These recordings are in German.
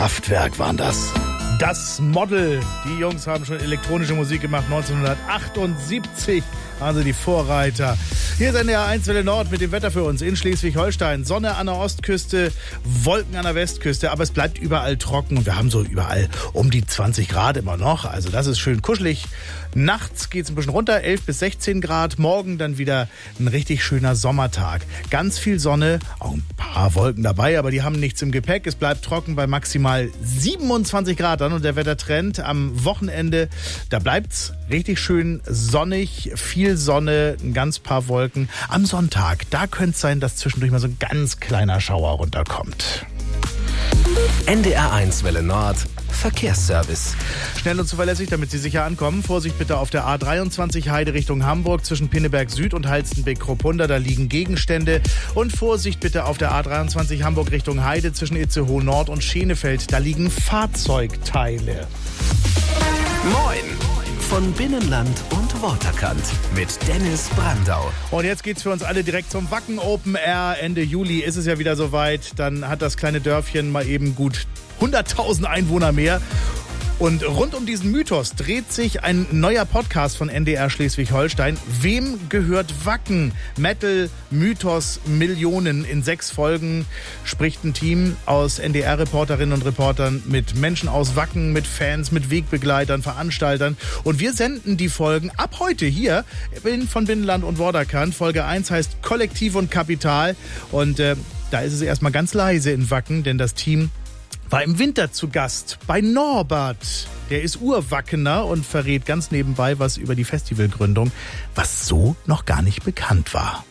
Kraftwerk waren das. Das Model. Die Jungs haben schon elektronische Musik gemacht. 1978 waren sie die Vorreiter. Hier ist NDR 1 Welle Nord mit dem Wetter für uns in Schleswig-Holstein. Sonne an der Ostküste, Wolken an der Westküste, aber es bleibt überall trocken und wir haben so überall um die 20 Grad immer noch. Also das ist schön kuschelig. Nachts geht es ein bisschen runter, 11 bis 16 Grad. Morgen dann wieder ein richtig schöner Sommertag. Ganz viel Sonne, auch ein paar Wolken dabei, aber die haben nichts im Gepäck. Es bleibt trocken bei maximal 27 Grad dann und der Wettertrend am Wochenende, da bleibt's richtig schön sonnig, viel Sonne, ein ganz paar Wolken. Am Sonntag, da könnte es sein, dass zwischendurch mal so ein ganz kleiner Schauer runterkommt. NDR 1 Welle Nord Verkehrsservice. Schnell und zuverlässig, damit Sie sicher ankommen. Vorsicht bitte auf der A23 Heide Richtung Hamburg zwischen Pinneberg Süd und Halstenbeck-Kruppunda. Da liegen Gegenstände. Und Vorsicht bitte auf der A23 Hamburg Richtung Heide zwischen Itzehoe Nord und Schenefeld. Da liegen Fahrzeugteile. Moin! Von Binnenland und Waterkant mit Dennis Brandau. Und jetzt geht's für uns alle direkt zum Wacken Open Air. Ende Juli ist es ja wieder soweit. Dann hat das kleine Dörfchen mal eben gut 100.000 Einwohner mehr. Und rund um diesen Mythos dreht sich ein neuer Podcast von NDR Schleswig-Holstein. Wem gehört Wacken? Metal, Mythos, Millionen. In 6 Folgen spricht ein Team aus NDR-Reporterinnen und Reportern mit Menschen aus Wacken, mit Fans, mit Wegbegleitern, Veranstaltern. Und wir senden die Folgen ab heute hier von Binnenland und Waterkant. Folge 1 heißt Kollektiv und Kapital. Und da ist es erstmal ganz leise in Wacken, denn das Team war im Winter zu Gast bei Norbert. Der ist Urwackener und verrät ganz nebenbei was über die Festivalgründung, was so noch gar nicht bekannt war.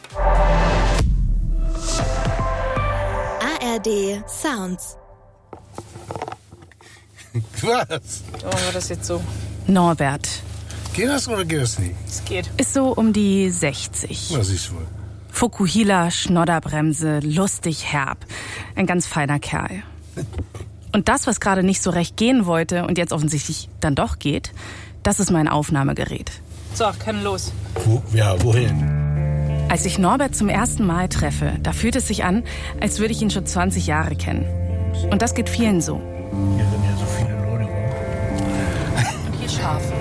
ARD Sounds. Was? Machen wir das jetzt so? Norbert. Geht das oder geht das nicht? Es geht. Ist so um die 60. Was ist wohl? Fukuhila, Schnodderbremse, lustig herb. Ein ganz feiner Kerl. Und das, was gerade nicht so recht gehen wollte und jetzt offensichtlich dann doch geht, das ist mein Aufnahmegerät. So, kann los. Wohin? Als ich Norbert zum ersten Mal treffe, da fühlt es sich an, als würde ich ihn schon 20 Jahre kennen. Und das geht vielen so. Hier sind ja so viele Leute rum. Und hier Schafe.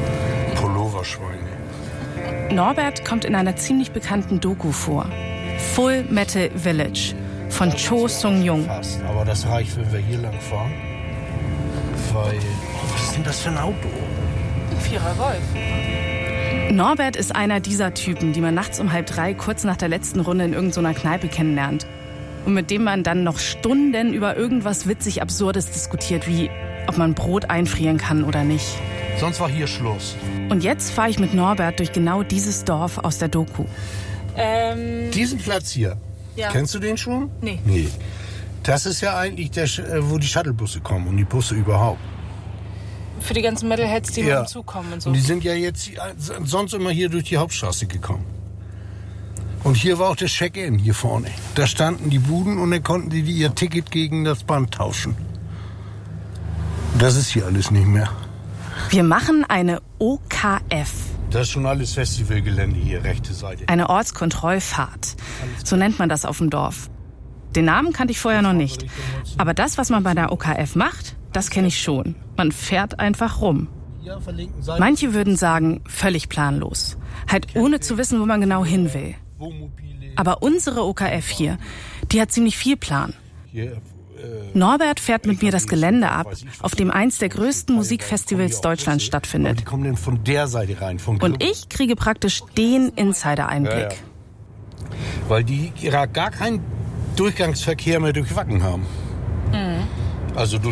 Pulloverschweine. Norbert kommt in einer ziemlich bekannten Doku vor. Full Metal Village von Cho Sung-Jung. Fast. Aber das reicht, wenn wir hier lang fahren. Weil... was ist denn das für ein Auto? Ein 4er Golf. Norbert ist einer dieser Typen, die man nachts um 2:30 kurz nach der letzten Runde in irgendeiner Kneipe kennenlernt. Und mit dem man dann noch Stunden über irgendwas witzig Absurdes diskutiert, wie ob man Brot einfrieren kann oder nicht. Sonst war hier Schluss. Und jetzt fahre ich mit Norbert durch genau dieses Dorf aus der Doku. Diesen Platz hier. Ja. Kennst du den schon? Nee. Das ist ja eigentlich der, wo die Shuttlebusse kommen und die Busse überhaupt. Für die ganzen Metalheads, die mit dem Zug kommen und so. Und die sind ja jetzt sonst immer hier durch die Hauptstraße gekommen. Und hier war auch der Check-in hier vorne. Da standen die Buden und dann konnten die ihr Ticket gegen das Band tauschen. Das ist hier alles nicht mehr. Wir machen eine OKF. Das ist schon alles Festivalgelände hier, rechte Seite. Eine Ortskontrollfahrt. So nennt man das auf dem Dorf. Den Namen kannte ich vorher noch nicht. Aber das, was man bei der OKF macht, das kenne ich schon. Man fährt einfach rum. Manche würden sagen, völlig planlos. Halt ohne zu wissen, wo man genau hin will. Aber unsere OKF hier, die hat ziemlich viel Plan. Norbert fährt mit mir das Gelände ab, auf dem eins der größten Musikfestivals Deutschlands stattfindet. Die kommen dann von der Seite rein. Und ich kriege praktisch den Insider-Einblick. Ja. Weil die gar keinen Durchgangsverkehr mehr durch Wacken haben. Also